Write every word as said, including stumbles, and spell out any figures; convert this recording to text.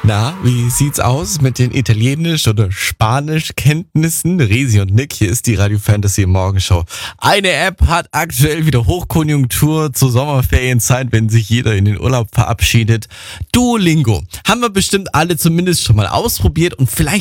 Na, wie sieht's aus mit den Italienisch- oder Spanischkenntnissen? Resi und Nick, hier ist die Radio Fantasy Morgenshow. Eine App hat aktuell wieder Hochkonjunktur zur Sommerferienzeit, wenn sich jeder in den Urlaub verabschiedet. Duolingo. Haben wir bestimmt alle zumindest schon mal ausprobiert und vielleicht